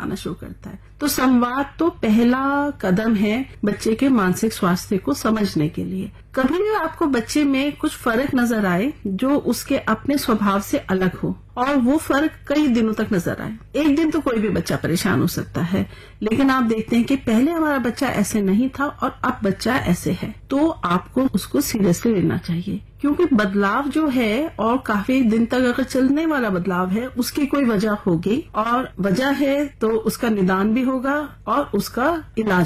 आना शुरू करता है। तो संवाद तो पहला कदम है बच्चे के मानसिक स्वास्थ्य को समझने के लिए। कभी भी आपको बच्चे में कुछ फर्क नजर आए जो उसके अपने स्वभाव से अलग हो और वो फर्क कई दिनों तक नजर आए। एक दिन तो कोई भी बच्चा परेशान हो सकता है, लेकिन आप देखते हैं कि पहले हमारा बच्चा ऐसे नहीं था और अब बच्चा ऐसे है, तो आपको उसको सीरियसली लेना चाहिए, क्योंकि बदलाव जो है और काफी दिन तक अगर चलने वाला बदलाव है उसकी कोई वजह होगी, और वजह है तो उसका निदान भी होगा और उसका इलाज